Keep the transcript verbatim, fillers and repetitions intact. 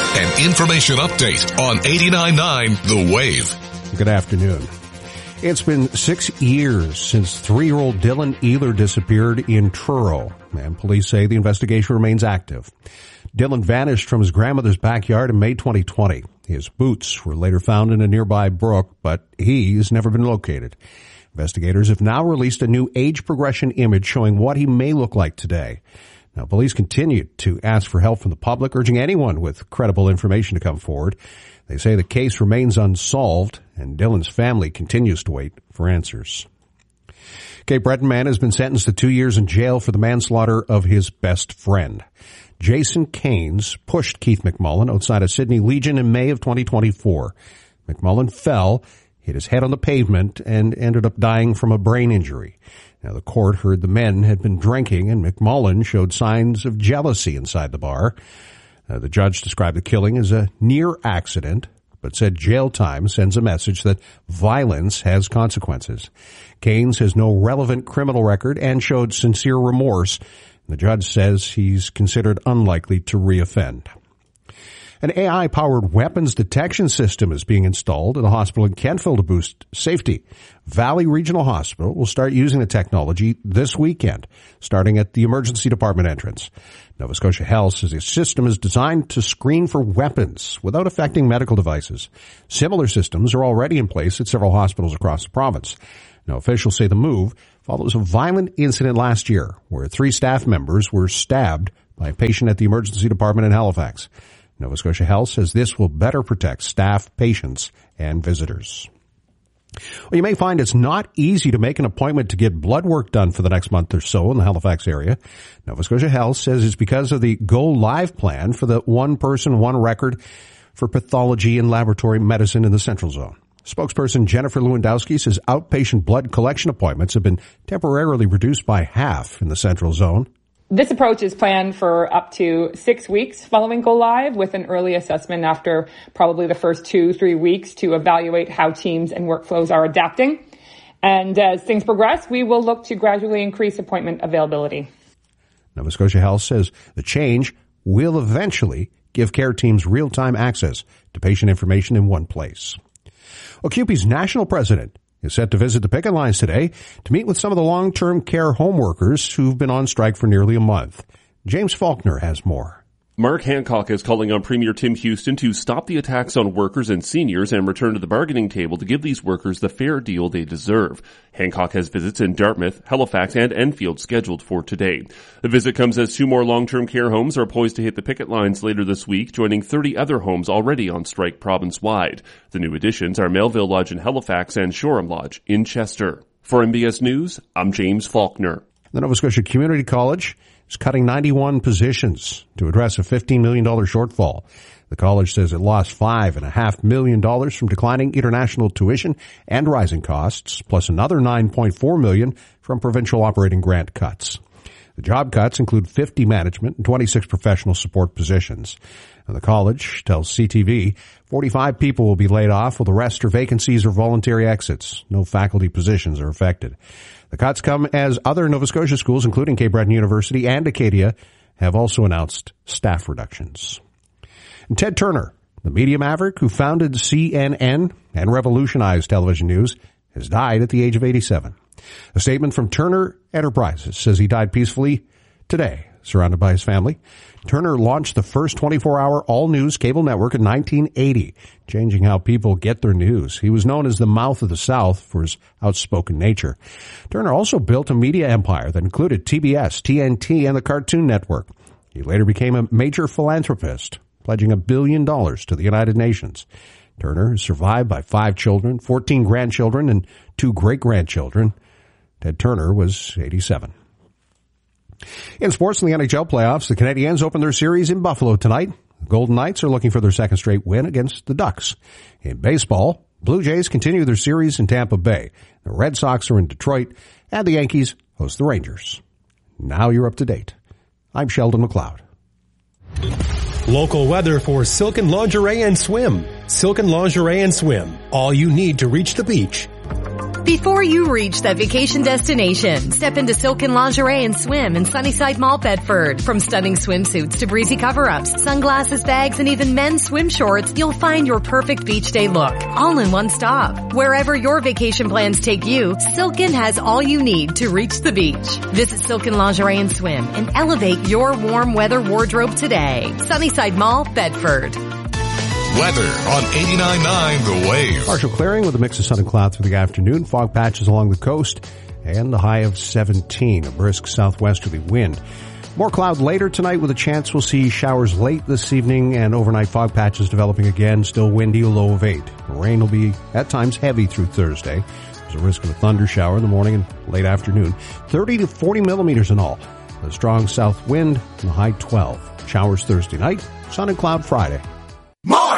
An information update on eighty-nine point nine The Wave. Good afternoon. It's been six years since three-year-old Dylan Ehler disappeared in Truro, and police say the investigation remains active. Dylan vanished from his grandmother's backyard in May twenty twenty. His boots were later found in a nearby brook, but he's never been located. Investigators have now released a new age progression image showing what he may look like today. Now, police continue to ask for help from the public, urging anyone with credible information to come forward. They say the case remains unsolved, and Dylan's family continues to wait for answers. Cape Breton man has been sentenced to two years in jail for the manslaughter of his best friend. Jason Keynes pushed Keith McMullen outside of Sydney Legion in May of twenty twenty-four. McMullen fell, hit his head on the pavement, and ended up dying from a brain injury. Now, the court heard the men had been drinking, and McMullen showed signs of jealousy inside the bar. Uh, the judge described the killing as a near accident, but said jail time sends a message that violence has consequences. Keynes has no relevant criminal record and showed sincere remorse. The judge says he's considered unlikely to reoffend. An A I-powered weapons detection system is being installed at a hospital in Kentville to boost safety. Valley Regional Hospital will start using the technology this weekend, starting at the emergency department entrance. Nova Scotia Health says the system is designed to screen for weapons without affecting medical devices. Similar systems are already in place at several hospitals across the province. Now, officials say the move follows a violent incident last year where three staff members were stabbed by a patient at the emergency department in Halifax. Nova Scotia Health says this will better protect staff, patients, and visitors. Well, you may find it's not easy to make an appointment to get blood work done for the next month or so in the Halifax area. Nova Scotia Health says it's because of the Go Live plan for the one person, one record for pathology and laboratory medicine in the Central Zone. Spokesperson Jennifer Lewandowski says outpatient blood collection appointments have been temporarily reduced by half in the Central Zone. This approach is planned for up to six weeks following Go Live, with an early assessment after probably the first two, three weeks to evaluate how teams and workflows are adapting. And as things progress, we will look to gradually increase appointment availability. Nova Scotia Health says the change will eventually give care teams real-time access to patient information in one place. Well, C U P E's national president is set to visit the picket lines today to meet with some of the long-term care home workers who've been on strike for nearly a month. James Faulkner has more. Mark Hancock is calling on Premier Tim Houston to stop the attacks on workers and seniors and return to the bargaining table to give these workers the fair deal they deserve. Hancock has visits in Dartmouth, Halifax, and Enfield scheduled for today. The visit comes as two more long-term care homes are poised to hit the picket lines later this week, joining thirty other homes already on strike province-wide. The new additions are Melville Lodge in Halifax and Shoreham Lodge in Chester. For M B S News, I'm James Faulkner. The Nova Scotia Community College is cutting ninety-one positions to address a fifteen million dollars shortfall. The college says it lost five point five million dollars from declining international tuition and rising costs, plus another nine point four million dollars from provincial operating grant cuts. The job cuts include fifty management and twenty-six professional support positions. And the college tells C T V forty-five people will be laid off, while the rest are vacancies or voluntary exits. No faculty positions are affected. The cuts come as other Nova Scotia schools, including Cape Breton University and Acadia, have also announced staff reductions. And Ted Turner, the media maverick who founded C N N and revolutionized television news, has died at the age of eighty-seven. A statement from Turner Enterprises says he died peacefully today, surrounded by his family. Turner launched the first twenty-four hour all-news cable network in nineteen eighty, changing how people get their news. He was known as the Mouth of the South for his outspoken nature. Turner also built a media empire that included T B S, T N T, and the Cartoon Network. He later became a major philanthropist, pledging a billion dollars to the United Nations. Turner is survived by five children, fourteen grandchildren, and two great-grandchildren. Ted Turner was eighty-seven. In sports, in the N H L playoffs, the Canadiens open their series in Buffalo tonight. The Golden Knights are looking for their second straight win against the Ducks. In baseball, Blue Jays continue their series in Tampa Bay. The Red Sox are in Detroit, and the Yankees host the Rangers. Now you're up to date. I'm Sheldon McLeod. Local weather for Silken Lingerie and Swim. Silken Lingerie and Swim. All you need to reach the beach. Before you reach that vacation destination, step into Silken Lingerie and Swim in Sunnyside Mall, Bedford. From stunning swimsuits to breezy cover-ups, sunglasses, bags, and even men's swim shorts, you'll find your perfect beach day look, all in one stop. Wherever your vacation plans take you, Silken has all you need to reach the beach. Visit Silken Lingerie and Swim and elevate your warm weather wardrobe today. Sunnyside Mall, Bedford. Weather on eighty-nine point nine The Wave. Partial clearing with a mix of sun and cloud through the afternoon. Fog patches along the coast and the high of seventeen. A brisk southwesterly wind. More cloud later tonight with a chance we'll see showers late this evening and overnight fog patches developing again. Still windy, a low of eight. The rain will be at times heavy through Thursday. There's a risk of a thunder shower in the morning and late afternoon. thirty to forty millimeters in all. A strong south wind and the high twelve. Showers Thursday night, sun and cloud Friday. More